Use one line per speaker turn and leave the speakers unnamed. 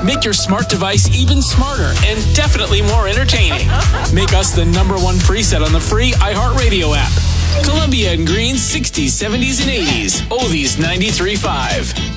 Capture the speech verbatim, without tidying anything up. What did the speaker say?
Make your smart device even smarter and definitely more entertaining. Make us the number one preset on the free iHeartRadio app. Columbia and Green's sixties, seventies, and eighties. Oldies ninety-three point five.